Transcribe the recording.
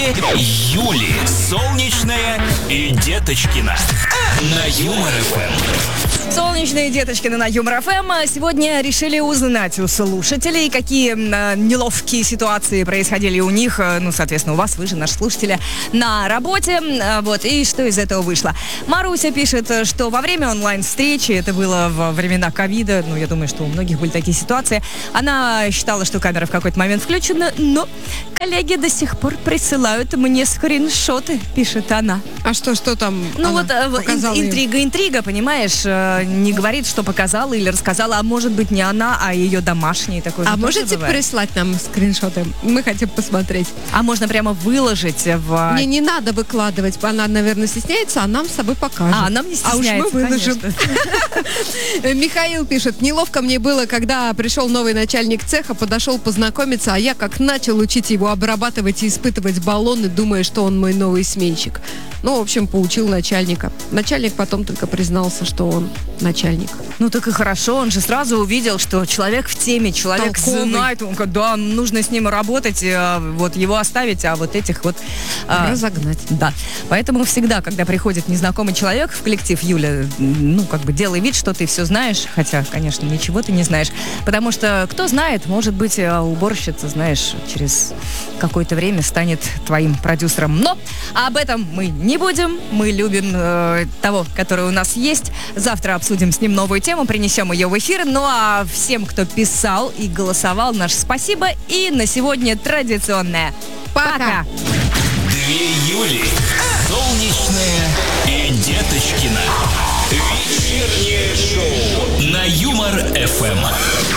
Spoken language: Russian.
Юли, Солнечная и Деточкина на Юмор ФМ. Солнечные Деточкины на Юмор ФМ сегодня решили узнать у слушателей, какие неловкие ситуации происходили у них, соответственно, у вас, вы же наши слушатели, на работе, и что из этого вышло. Маруся пишет, что во время онлайн-встречи, это было во времена ковида, я думаю, что у многих были такие ситуации, она считала, что камера в какой-то момент включена, но коллеги до сих пор присылают мне скриншоты, пишет она. А что там интрига, понимаешь, не говорит, что показала или рассказала, а может быть не она, а ее домашние. Такое а можете прислать нам скриншоты? Мы хотим посмотреть. А можно прямо выложить в... Не надо выкладывать, она, наверное, стесняется, а нам с собой покажет. А нам не стесняется, а уж мы выложим. Михаил пишет, неловко мне было, когда пришел новый начальник цеха, подошел познакомиться, а я как начал учить его обрабатывать и испытывать баллоны, думая, что он мой новый сменщик. В общем, поучил начальника. Начальник потом только признался, что он начальник. Так и хорошо, он же сразу увидел, что человек в теме, человек толковый. Знает, нужно с ним работать, его оставить, а вот этих разогнать. Да, поэтому всегда, когда приходит незнакомый человек в коллектив, Юля, делай вид, что ты все знаешь, хотя, конечно, ничего ты не знаешь, потому что, кто знает, может быть, уборщица, знаешь, через какое-то время станет твоим продюсером. Но об этом мы не будем, мы любим того, который у нас есть. Завтра обсудим с ним новую тему, принесем ее в эфир. А всем, кто писал и голосовал, наше спасибо. И на сегодня традиционное пока! Две Юли, Солнечная и Деточкина. Вечернее шоу на Юмор ФМ.